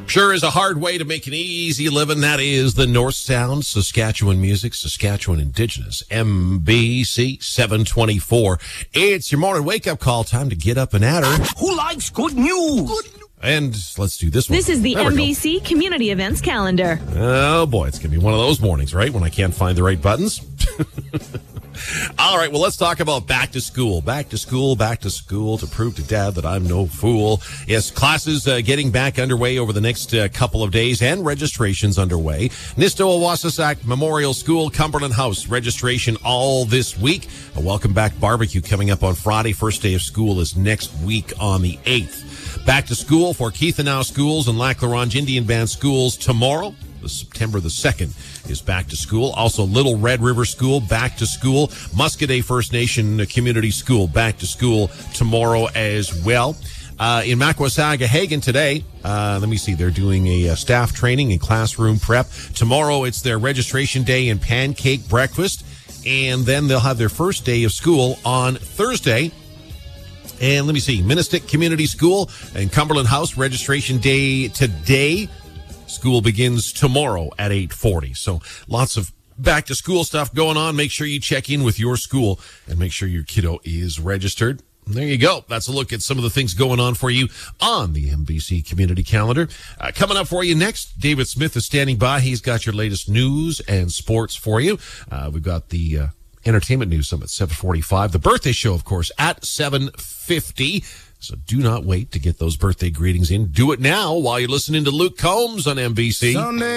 Sure is a hard way to make an easy living. That is the North Sound, Saskatchewan Music, Saskatchewan Indigenous, MBC 724. It's your morning wake-up call. Time to get up and at her. Who likes good news? And let's do this one. This is the MBC Community Events Calendar. Oh, boy, it's going to be one of those mornings, right, when I can't find the right buttons. All right, well, let's talk about back to school. Back to school to prove to Dad that I'm no fool. Yes, classes getting back underway over the next couple of days and registrations underway. Nisto-Awasasak Memorial School, Cumberland House, registration all this week. A welcome back barbecue coming up on Friday. First day of school is next week on the 8th. Back to school for Keithanow Schools and Lac La Ronge Indian Band Schools tomorrow. September the 2nd is back to school. Also, Little Red River School, back to school. Muscadet First Nation Community School, back to school tomorrow as well. In Makwasag, Hagen today, let me see, they're doing a staff training and classroom prep. Tomorrow, it's their registration day and pancake breakfast. And then they'll have their first day of school on Thursday. And let me see, Minnestic Community School and Cumberland House, registration day today. School begins tomorrow at 8:40. So lots of back to school stuff going on. Make sure you check in with your school and make sure your kiddo is registered. And there you go. That's a look at some of the things going on for you on the MBC Community Calendar. Coming up for you next, David Smith is standing by. He's got your latest news and sports for you. We've got the Entertainment News Summit, 7:45. The birthday show, of course, at 7:50. So do not wait to get those birthday greetings in. Do it now while you're listening to Luke Combs on MBC. Sunday.